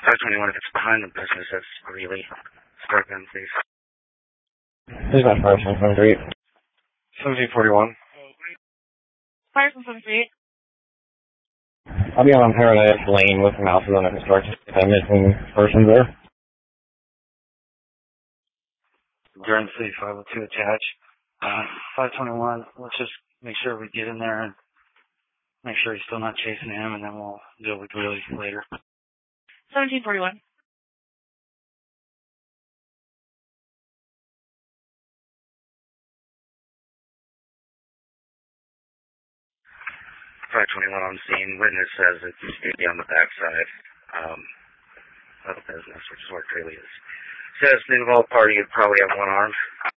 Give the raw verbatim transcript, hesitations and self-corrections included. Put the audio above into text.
five twenty-one, if it's behind the business, that's really start them, please. Who's that five seven three? seventeen forty-one. five seven three. I'll be on Paradise Lane with Mouses on the construction. If I'm missing persons there. Durham City five oh two attached. Uh, five twenty-one, let's just make sure we get in there and make sure he's still not chasing him, and then we'll deal with Willie later. seventeen forty-one. five twenty-one on scene. Witness says it's going to be on the backside um, of the business, which is where Tralee is. Says the involved party would probably have one arm.